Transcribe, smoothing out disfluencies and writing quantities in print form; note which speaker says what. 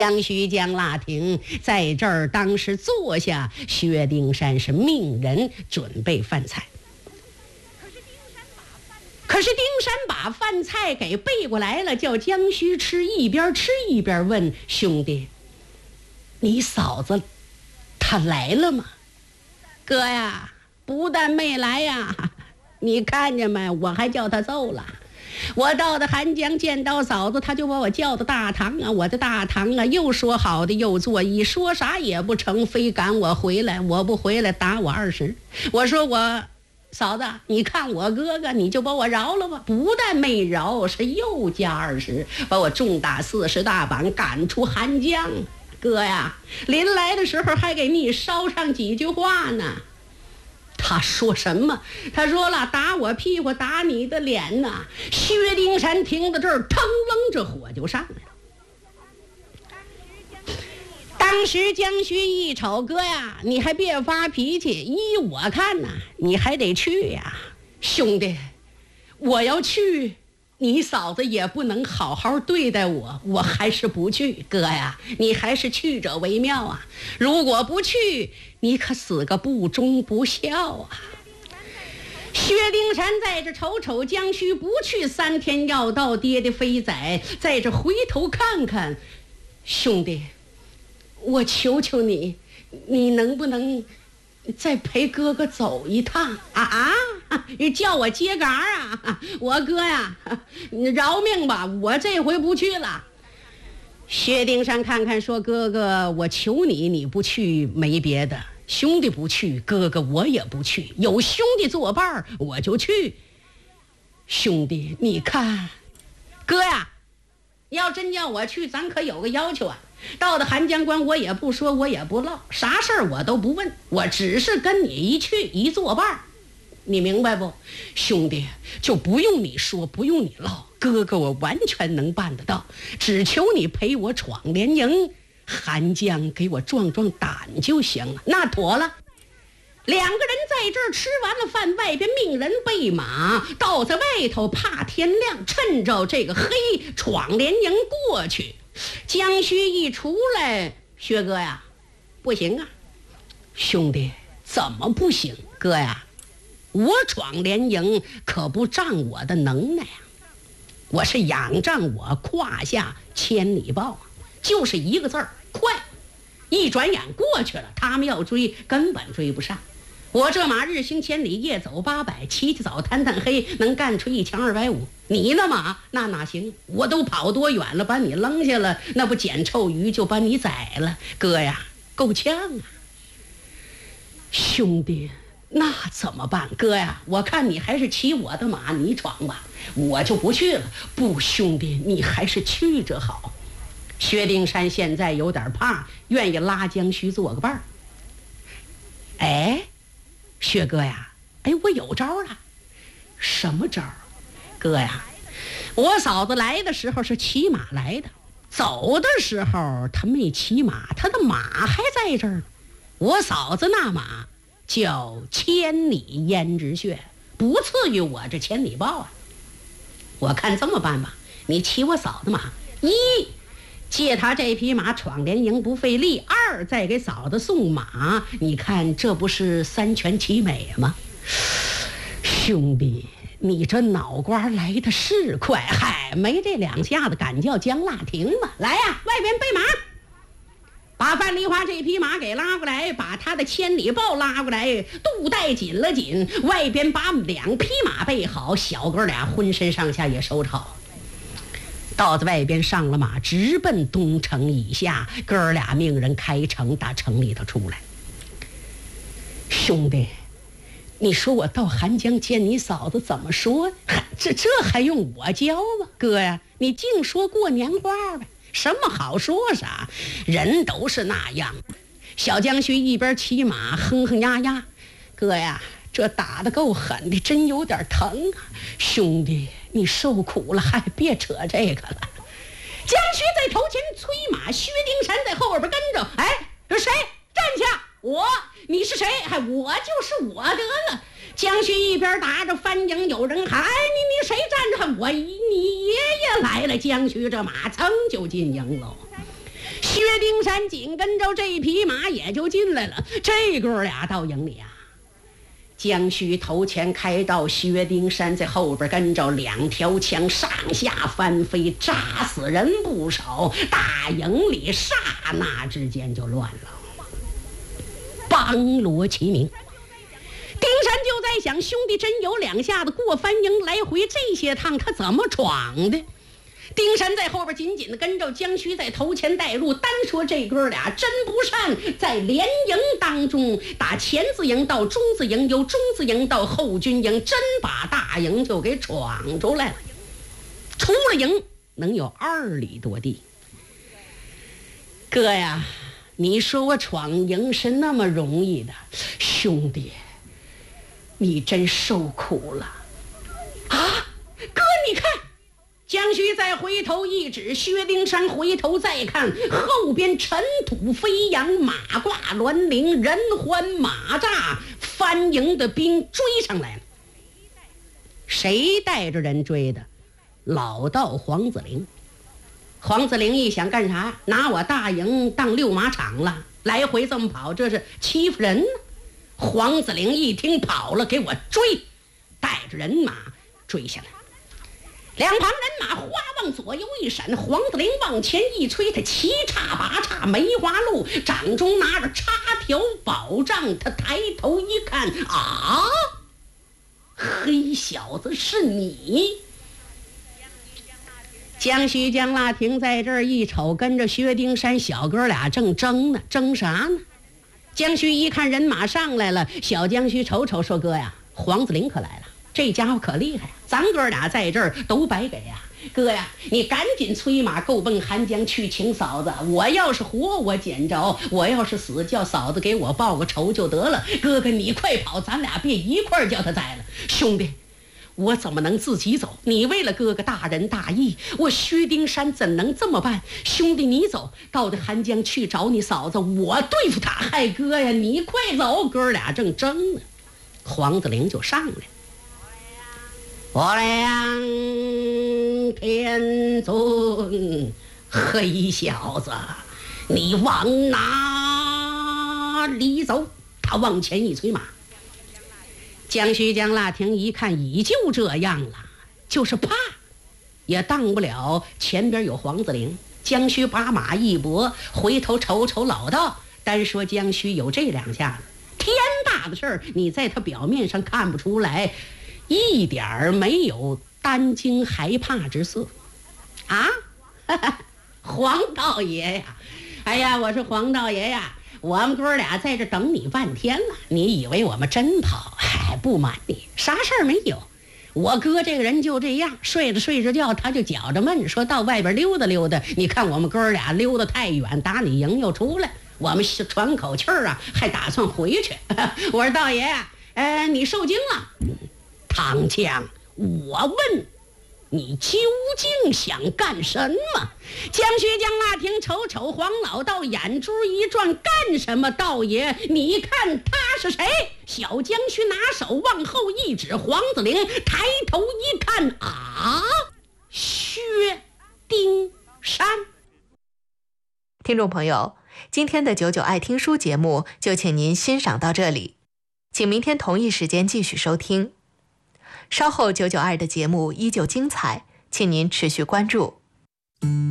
Speaker 1: 江徐江腊亭在这儿当时坐下，薛丁山是命人准备饭菜。可是丁山把饭菜给背过来了，叫江须吃，一边吃一边问兄弟：“你嫂子她来了吗？”哥呀，不但没来呀，你看见没？我还叫她揍了。我到的韩江见到嫂子，他就把我叫到大堂啊，我的大堂啊，又说好的又做一，说啥也不成，非赶我回来，我不回来打我20。我说我嫂子，你看我哥哥，你就把我饶了吧。不但没饶，是又加20，把我重打40大板，赶出韩江。哥呀，临来的时候还给你捎上几句话呢。他说什么？他说了，打我屁股，打你的脸呐！薛丁山听到这儿，腾楞着火就上来了。当时江须一瞅，哥呀，你还别发脾气，依我看呐，你还得去呀，兄弟，我要去，你嫂子也不能好好对待我，我还是不去。哥呀，你还是去者为妙啊！如果不去，你可死个不忠不孝啊！薛丁山在这瞅瞅江须不去，3天要到爹的飞仔，在这回头看看，兄弟，我求求你，你能不能再陪哥哥走一趟啊？你叫我秸秆啊！我哥呀，你饶命吧，我这回不去了。薛丁山看看说：“哥哥，我求你，你不去没别的，兄弟不去，哥哥我也不去，有兄弟作伴我就去。兄弟，你看，哥呀，要真叫我去，咱可有个要求啊。到了韩江关，我也不说，我也不唠，啥事儿我都不问，我只是跟你一去一作伴，你明白不？兄弟，就不用你说，不用你唠，哥哥我完全能办得到，只求你陪我闯连营，韩江给我壮壮胆就行了。那妥了。”2个人在这儿吃完了饭，外边命人备马，到在外头怕天亮，趁着这个黑闯连营过去。江须一出来，薛哥呀，不行啊！兄弟，怎么不行？哥呀，我闯连营可不仗我的能耐啊，我是仰仗我胯下千里豹啊，就是一个字儿快，一转眼过去了，他们要追根本追不上。我这马日行千里，夜走800，起起早贪贪黑，能干出1强250。你那马那哪行？我都跑多远了，把你扔下了，那不捡臭鱼就把你宰了。哥呀，够呛啊！兄弟，那怎么办？哥呀，我看你还是骑我的马，你闯吧，我就不去了。不，兄弟，你还是去着好。薛丁山现在有点怕，愿意拉江须做个伴儿。哎，薛哥呀，哎，我有招了。什么招？哥呀，我嫂子来的时候是骑马来的，走的时候她没骑马，她的马还在这儿呢。我嫂子那马叫千里胭脂血，不次于我这千里豹啊。我看这么办吧，你骑我嫂子马，一借他这匹马闯连营不费力，2再给嫂子送马，你看这不是3全其美吗？兄弟，你这脑瓜来的是快，嗨，没这2下子敢叫江腊亭吗？来呀，外边备马，把范丽花这匹马给拉过来，把他的千里豹拉过来，肚带紧了紧，外边把2匹马备好，小哥俩浑身上下也收拾好。到在外边上了马，直奔东城以下，哥俩命人开城，打城里头出来。兄弟，你说我到韩江见你嫂子怎么说？这还用我教吗？哥呀，你净说过年话呗，什么好说啥，人都是那样。小江须一边骑马哼哼呀呀，哥呀，这打得够狠的，真有点疼啊！兄弟，你受苦了，还别扯这个了。江须在头前催马，薛丁山在后边跟着。哎，谁？站下！你是谁？我就是我得了。江须一边打着翻营，有人喊：“哎，你谁站着？你爷爷来了！”江须这马噌就进营喽。薛丁山紧跟着这匹马也就进来了。这哥俩到营里啊，江须头前开道，薛丁山在后边跟着，两条枪上下翻飞，扎死人不少。大营里刹那之间就乱了，梆锣齐鸣。丁山就在想，兄弟真有两下子过番营，来回这些趟他怎么闯的？丁山在后边紧紧的跟着，江须在头前带路。单说这哥俩真不善在连营当中，打前字营到中字营，由中字营到后军营，真把大营就给闯出来了。出了营能有2里多地。哥呀，你说我闯营是那么容易的，兄弟你真受苦了啊！哥你看，江须再回头一指，薛丁山回头再看，后边尘土飞扬，马挂銮铃，人欢马炸，番营的兵追上来了。谁带着人追的？老道黄子陵。黄子陵一想，干啥？拿我大营当遛马场了，来回这么跑，这是欺负人呢。黄子陵一听跑了，给我追，带着人马追下来。两旁人马花往左右一闪，黄子陵往前一催，他七叉八叉梅花鹿，掌中拿着插条宝杖。他抬头一看，啊，黑小子是你！江须江腊亭在这儿一瞅，跟着薛丁山小哥俩正争呢，争啥呢？江须一看人马上来了，小江须瞅瞅说：“哥呀，黄子陵可来了，这家伙可厉害，咱哥俩在这儿都白给呀！哥呀，你赶紧催马够奔韩江去请嫂子。我要是活，我捡着；我要是死，叫嫂子给我报个仇就得了。哥哥，你快跑，咱俩别一块儿叫他宰了。兄弟，我怎么能自己走？你为了哥哥大仁大义，我薛丁山怎能这么办？兄弟，你走到这韩江去找你嫂子，我对付他。嗨，哥呀，你快走！哥俩正争呢，黄子陵就上来。我梁天尊，黑小子，你往哪里走？他往前一催马。江须江腊亭一看已就这样了，就是怕也当不了，前边有黄子陵。江须把马一搏，回头瞅瞅老道，单说江须有这两下子，天大的事儿你在他表面上看不出来，一点儿没有担惊害怕之色啊！黄道爷呀，哎呀，我说黄道爷呀，我们哥俩在这等你半天了，你以为我们真跑？哎，不瞒你，啥事儿没有。我哥这个人就这样，睡着觉他就觉着闷，说到外边溜达溜达。你看我们哥俩溜达太远，打你营又出来，我们喘口气儿啊，还打算回去。我说道爷，你受惊了。唐江，我问你究竟想干什么？江须江腊亭瞅瞅黄老道，眼珠一转，干什么？道爷，你看他是谁？小江须拿手往后一指，黄子陵抬头一看，啊，薛丁山。
Speaker 2: 听众朋友，今天的99爱听书节目就请您欣赏到这里，请明天同一时间继续收听。稍后992的节目依旧精彩，请您持续关注。